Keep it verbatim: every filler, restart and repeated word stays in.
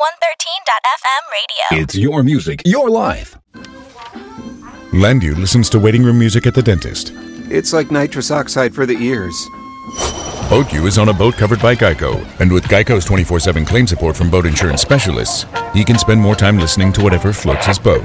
one thirteen dot f m radio. It's your music, your life. Landu listens to waiting room music at the dentist. It's like nitrous oxide for the ears. BoatU is on a boat covered by Geico, and with Geico's twenty-four seven claim support from boat insurance specialists, he can spend more time listening to whatever floats his boat.